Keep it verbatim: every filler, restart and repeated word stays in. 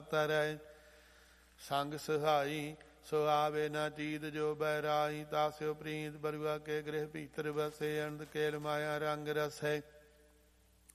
ਤਰੈ। ਸੰਗ ਸਹਾਈ ਸੋ ਆਵੇ ਨਾ ਚੀਤ ਜੋ ਬਹਿਰਾਈ। ਤਾਸਿਓ ਪ੍ਰੀਤ ਬਰੁਆ ਕੇ ਗ੍ਰਹਿ ਭੀਤਰ ਬਸੇ। ਅਨੰਦ ਕੇਲ ਮਾਇਆ ਰੰਗ ਰਸੈ।